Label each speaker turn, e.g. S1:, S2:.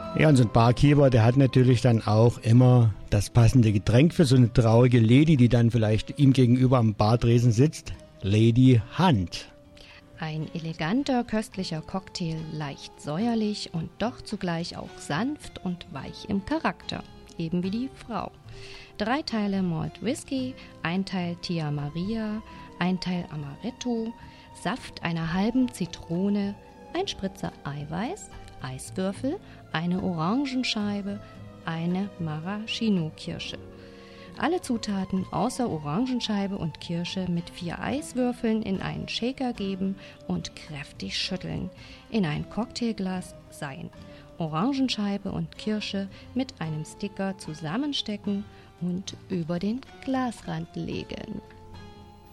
S1: Ja, und so ein Barkeeper, der hat natürlich dann auch immer das passende Getränk für so eine traurige Lady, die dann vielleicht ihm gegenüber am Bartresen sitzt. Lady Hand.
S2: Ein eleganter, köstlicher Cocktail, leicht säuerlich und doch zugleich auch sanft und weich im Charakter, eben wie die Frau. 3 Teile Malt Whisky, 1 Teil Tia Maria, 1 Teil Amaretto, Saft einer halben Zitrone, ein Spritzer Eiweiß, Eiswürfel, eine Orangenscheibe, eine Maraschino-Kirsche. Alle Zutaten außer Orangenscheibe und Kirsche mit 4 Eiswürfeln in einen Shaker geben und kräftig schütteln. In ein Cocktailglas Seien. Orangenscheibe und Kirsche mit einem Sticker zusammenstecken und über den Glasrand legen.